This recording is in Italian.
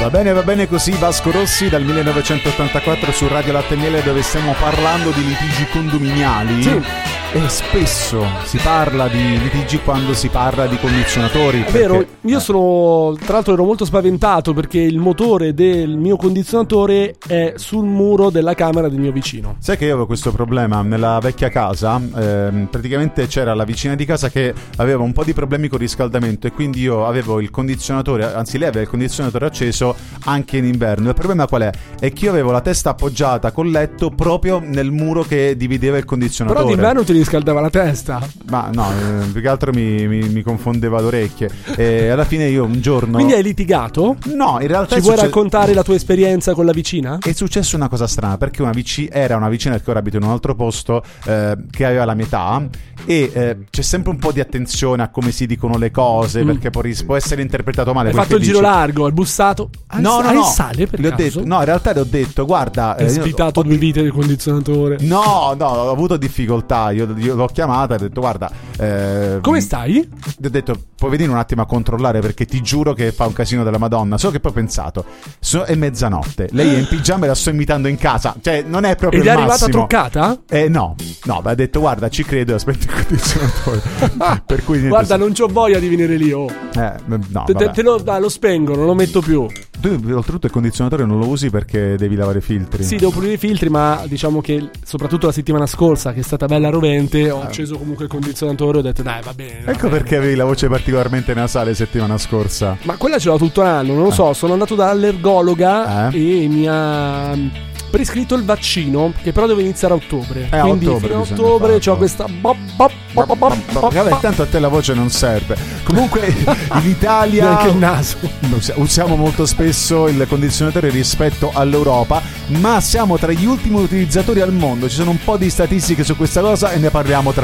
Va bene così, Vasco Rossi dal 1984 su Radio Latte e Miele, dove stiamo parlando di litigi condominiali. Sì. E spesso si parla di litigi quando si parla di condizionatori. È vero, io sono, tra l'altro ero molto spaventato perché il motore del mio condizionatore è sul muro della camera del mio vicino. Sai che io avevo questo problema nella vecchia casa, praticamente c'era la vicina di casa che aveva un po' di problemi con il riscaldamento e quindi io avevo il condizionatore, anzi lei aveva il condizionatore acceso anche in inverno. Il problema qual è? È che io avevo la testa appoggiata col letto proprio nel muro che divideva il condizionatore. Però d'inverno ti riscaldava la testa. Ma no, più che altro mi confondeva le orecchie. E alla fine io un giorno... Quindi hai litigato? No, in realtà... Ci vuoi raccontare la tua esperienza con la vicina? È successa una cosa strana, perché era una vicina che ora abito in un altro posto, che aveva la mia età, e c'è sempre un po' di attenzione a come si dicono le cose, perché può essere interpretato male. Hai fatto il giro largo, hai bussato. No. Il sale per caso? Detto, no, in realtà le ho detto, guarda... Hai svitato 2 vite del condizionatore. No, ho avuto difficoltà. Io l'ho chiamata e ho detto, guarda... come stai? Gli ho detto, puoi venire un attimo a controllare, perché ti giuro che fa un casino della Madonna. Solo che poi ho pensato, è mezzanotte, lei è in pigiama e la sto invitando in casa. Cioè, non è proprio il massimo. Ed è arrivata truccata? No, ha detto, guarda, ci credo, aspetta il condizionatore. Per cui guarda, non c'ho voglia di venire lì, oh. No, te lo spengo, non lo metto più. Tu oltretutto il condizionatore non lo usi perché devi lavare i filtri. Sì, devo pulire i filtri, ma diciamo che soprattutto la settimana scorsa, che è stata bella rovente, ho acceso comunque il condizionatore e ho detto dai, va bene. Ecco perché avevi la voce particolarmente nasale settimana scorsa. Ma quella ce l'ho tutto l'anno, non lo so, sono andato dall'allergologa e mi ha prescritto il vaccino, che però deve iniziare a ottobre. Quindi fino a ottobre c'ho questa vabbè, tanto a te la voce non serve. Comunque in Italia anche il naso. Usiamo molto spesso il condizionatore rispetto all'Europa, ma siamo tra gli ultimi utilizzatori al mondo. Ci sono un po' di statistiche su questa cosa e ne parliamo tra